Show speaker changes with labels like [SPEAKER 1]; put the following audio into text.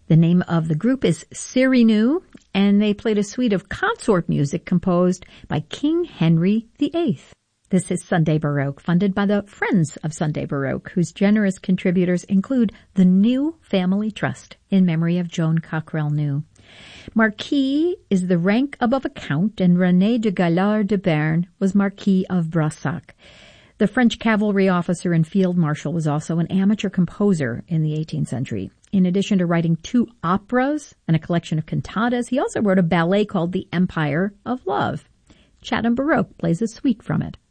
[SPEAKER 1] The name of the group is Cyrano, and they played a suite of consort music composed by King Henry VIII. This is Sunday Baroque, funded by the Friends of Sunday Baroque, whose generous contributors include the New Family Trust in memory of Joan Cockrell New. Marquis is the rank above a count, and René de Gaillard de Berne was Marquis of Brassac. The French cavalry officer and field marshal was also an amateur composer in the 18th century. In addition to writing 2 operas and a collection of cantatas, he also wrote a ballet called The Empire of Love. Chatham Baroque plays a suite from it.